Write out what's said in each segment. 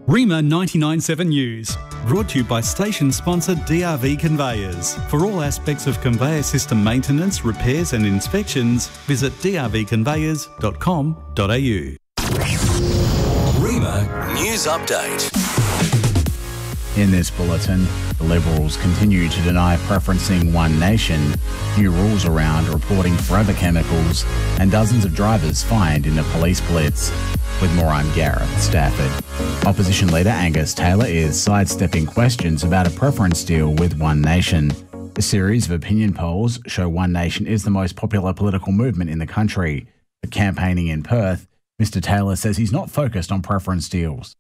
Rima 99.7 News, brought to you by station sponsor DRV Conveyors. For all aspects of conveyor system maintenance, repairs and inspections, visit drvconveyors.com.au. Rima News Update. In this bulletin, the Liberals continue to deny preferencing One Nation, new rules around reporting forever chemicals, and dozens of drivers fined in a police blitz. With more, I'm Gareth Stafford. Opposition leader Angus Taylor is sidestepping questions about a preference deal with One Nation. A series of opinion polls show One Nation is the most popular political movement in the country. But campaigning in Perth, Mr Taylor says he's not focused on preference deals.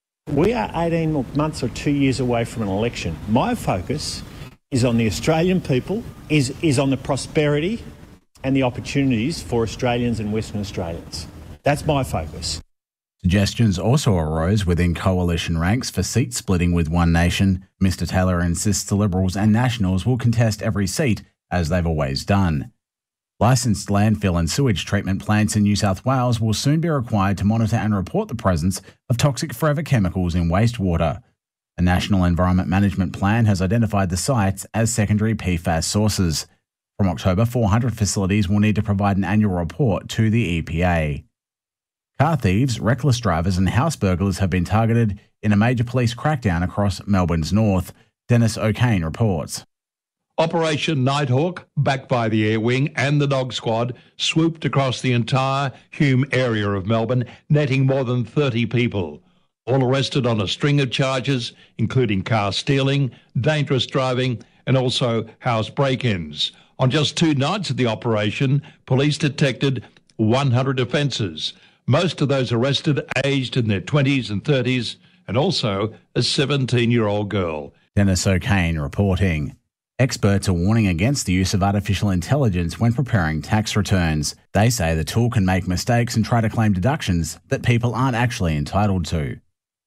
We are 18 months or 2 years away from an election. My focus is on the Australian people, is on the prosperity and the opportunities for Australians and Western Australians. That's my focus. Suggestions also arose within coalition ranks for seat splitting with One Nation. Mr Taylor insists the Liberals and Nationals will contest every seat, as they've always done. Licensed landfill and sewage treatment plants in New South Wales will soon be required to monitor and report the presence of toxic forever chemicals in wastewater. A National Environment Management Plan has identified the sites as secondary PFAS sources. From October, 400 facilities will need to provide an annual report to the EPA. Car thieves, reckless drivers and house burglars have been targeted in a major police crackdown across Melbourne's north. Dennis O'Kane reports. Operation Nighthawk, backed by the Air Wing and the Dog Squad, swooped across the entire Hume area of Melbourne, netting more than 30 people, all arrested on a string of charges, including car stealing, dangerous driving and also house break-ins. On just 2 nights of the operation, police detected 100 offences. Most of those arrested aged in their 20s and 30s, and also a 17-year-old girl. Dennis O'Kane reporting. Experts are warning against the use of artificial intelligence when preparing tax returns. They say the tool can make mistakes and try to claim deductions that people aren't actually entitled to.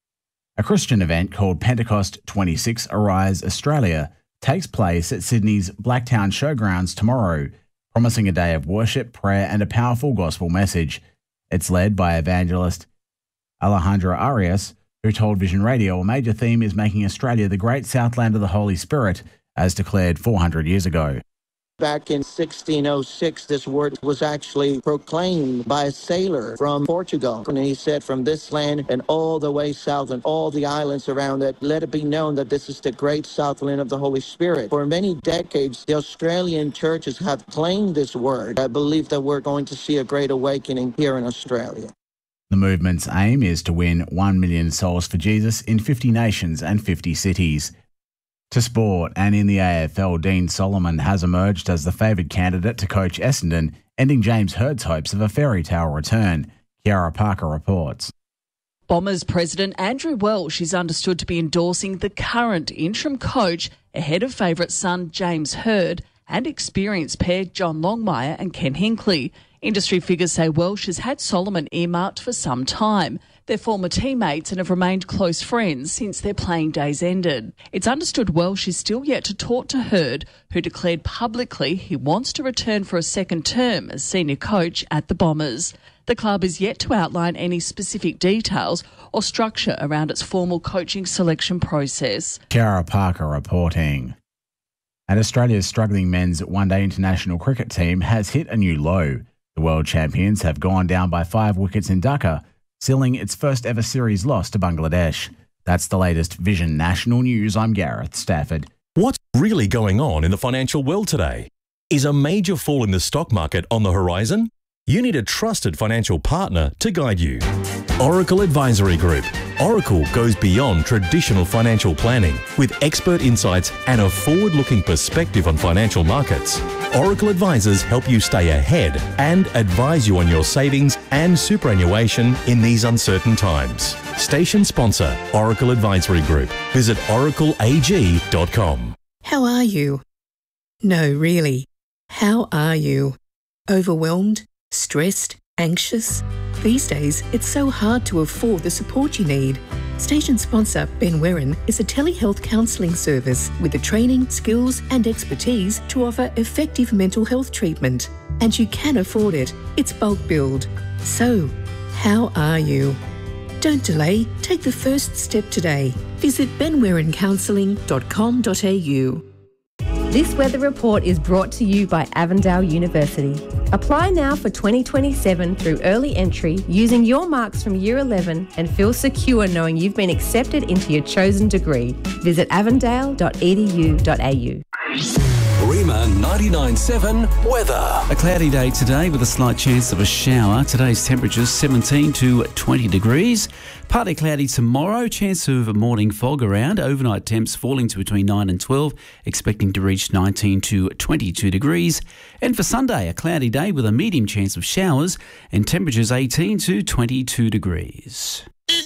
A Christian event called Pentecost 26 Arise Australia takes place at Sydney's Blacktown Showgrounds tomorrow, promising a day of worship, prayer and a powerful gospel message. It's led by evangelist Alejandra Arias, who told Vision Radio a major theme is making Australia the great Southland of the Holy Spirit, as declared 400 years ago. Back in 1606, this word was actually proclaimed by a sailor from Portugal. And he said, from this land and all the way south and all the islands around it, let it be known that this is the great Southland of the Holy Spirit. For many decades, the Australian churches have claimed this word. I believe that we're going to see a great awakening here in Australia. The movement's aim is to win 1 million souls for Jesus in 50 nations and 50 cities. To sport, and in the AFL, Dean Solomon has emerged as the favoured candidate to coach Essendon, ending James Hird's hopes of a fairy tale return. Kiara Parker reports. Bombers president Andrew Welsh is understood to be endorsing the current interim coach ahead of favourite son James Hird and experienced pair John Longmire and Ken Hinkley. Industry figures say Welsh has had Solomon earmarked for some time. They're former teammates and have remained close friends since their playing days ended. It's understood Welsh is still yet to talk to Hird, who declared publicly he wants to return for a second term as senior coach at the Bombers. The club is yet to outline any specific details or structure around its formal coaching selection process. Kiara Parker reporting. And Australia's struggling men's one-day international cricket team has hit a new low. The world champions have gone down by 5 wickets in Dhaka, sealing its first ever series loss to Bangladesh. That's the latest Vision National News. I'm Gareth Stafford. What's really going on in the financial world today? Is a major fall in the stock market on the horizon? You need a trusted financial partner to guide you. Oracle Advisory Group. Oracle goes beyond traditional financial planning with expert insights and a forward-looking perspective on financial markets. Oracle advisors help you stay ahead and advise you on your savings and superannuation in these uncertain times. Station sponsor, Oracle Advisory Group. Visit oracleag.com. How are you? No, really. How are you? Overwhelmed? Stressed? Anxious? These days, it's so hard to afford the support you need. Station sponsor Ben Werran is a telehealth counselling service with the training, skills and expertise to offer effective mental health treatment. And you can afford it. It's bulk billed. So, how are you? Don't delay. Take the first step today. Visit benwarencounselling.com.au. This weather report is brought to you by Avondale University. Apply now for 2027 through early entry using your marks from Year 11 and feel secure knowing you've been accepted into your chosen degree. Visit avondale.edu.au. Rima 99.7 weather. A cloudy day today with a slight chance of a shower. Today's temperatures 17 to 20 degrees. Partly cloudy tomorrow, chance of morning fog around. Overnight temps falling to between 9 and 12, expecting to reach 19 to 22 degrees. And for Sunday, a cloudy day with a medium chance of showers and temperatures 18 to 22 degrees.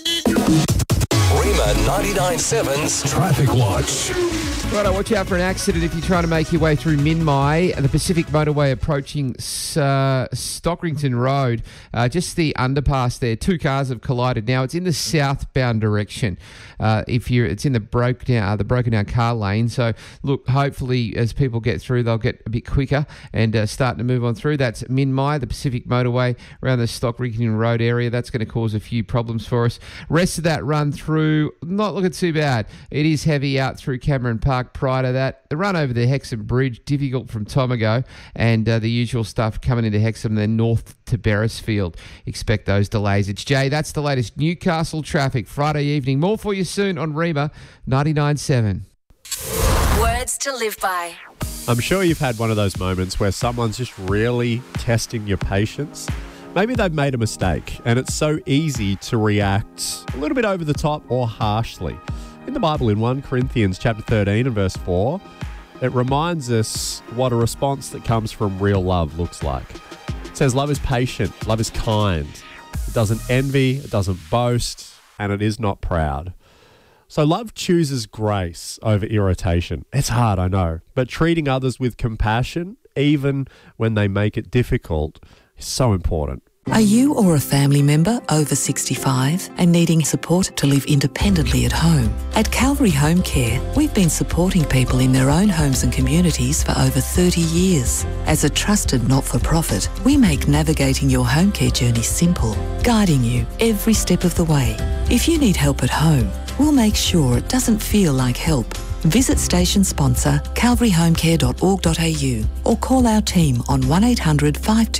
Rima 99.7's Traffic Watch. Righto, watch out for an accident if you're trying to make your way through Minmai and the Pacific Motorway approaching Stockrington Road. Just the underpass there. Two cars have collided. Now it's in the southbound direction. It's in the broken down car lane. So look, hopefully as people get through, they'll get a bit quicker and starting to move on through. That's Minmai, the Pacific Motorway around the Stockrington Road area. That's going to cause a few problems for us. Rest of that run through, not looking too bad. It is heavy out through Cameron Park. Prior to that, the run over the Hexham Bridge, difficult from Tomago, and the usual stuff coming into Hexham, then north to Beresfield. Expect those delays. It's Jay. That's the latest Newcastle traffic Friday evening. More for you soon on Rima 99.7. Words to live by. I'm sure you've had one of those moments where someone's just really testing your patience. Maybe they've made a mistake, and it's so easy to react a little bit over the top or harshly. In the Bible, in 1 Corinthians chapter 13 and verse 4, it reminds us what a response that comes from real love looks like. It says, love is patient, love is kind. It doesn't envy, it doesn't boast, and it is not proud. So love chooses grace over irritation. It's hard, I know, but treating others with compassion, even when they make it difficult, is so important. Are you or a family member over 65 and needing support to live independently at home? At Calvary Home Care, we've been supporting people in their own homes and communities for over 30 years. As a trusted not-for-profit, we make navigating your home care journey simple, guiding you every step of the way. If you need help at home, we'll make sure it doesn't feel like help. Visit station sponsor calvaryhomecare.org.au or call our team on 1800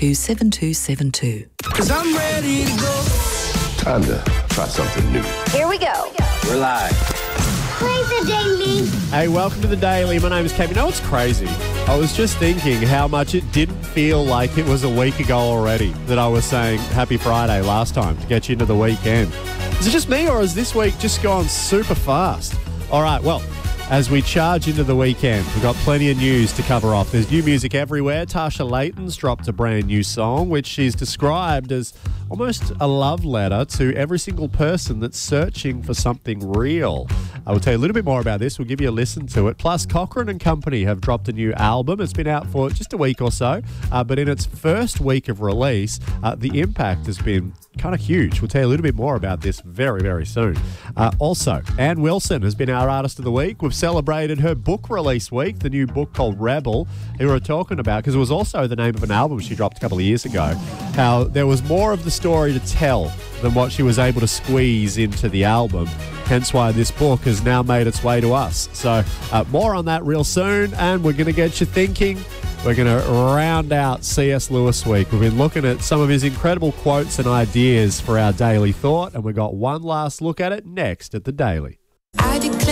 527272. 'Cause I'm ready to go. Time to try something new. Here we go. We're live. Play the Daily. Hey, welcome to the Daily. My name is Kev. You know what's crazy? I was just thinking how much it didn't feel like it was a week ago already that I was saying Happy Friday last time to get you into the weekend. Is it just me, or has this week just gone super fast? All right, well, as we charge into the weekend, we've got plenty of news to cover off. There's new music everywhere. Tasha Layton's dropped a brand new song, which she's described as almost a love letter to every single person that's searching for something real. I will tell you a little bit more about this. We'll give you a listen to it. Plus, Cochrane and Company have dropped a new album. It's been out for just a week or so, but in its first week of release, the impact has been kind of huge. We'll tell you a little bit more about this very, very soon. Also, Anne Wilson has been our Artist of the Week. We've celebrated her book release week, the new book called Rebel, who we're talking about, because it was also the name of an album she dropped a couple of years ago, how there was more of the story to tell than what she was able to squeeze into the album. Hence why this book has now made its way to us. So more on that real soon, and we're going to get you thinking. We're going to round out C.S. Lewis week. We've been looking at some of his incredible quotes and ideas for our daily thought, and we've got one last look at it next at the Daily.